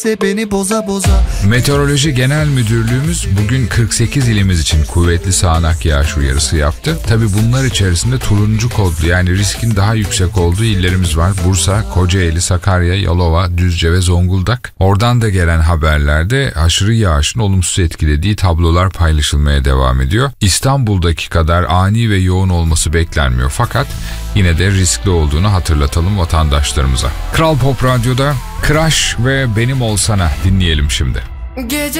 beni boza boza. Meteoroloji Genel Müdürlüğümüz bugün 48 ilimiz için kuvvetli sağanak yağış uyarısı yaptı. Tabi bunlar içerisinde turuncu kodlu, yani riskin daha yüksek olduğu illerimiz var. Bursa, Kocaeli, Sakarya, Yalova, Düzce ve Zonguldak. Oradan da gelen haberlerde aşırı yağışın olumsuz etkilediği tablolar paylaşılmaya devam ediyor. İstanbul'daki kadar ani ve yoğun olması beklenmiyor, fakat yine de riskli olduğunu hatırlatalım vatandaşlarımıza. Kral Pop Radyo'da Crush ve Benim Olsana dinleyelim şimdi. Gece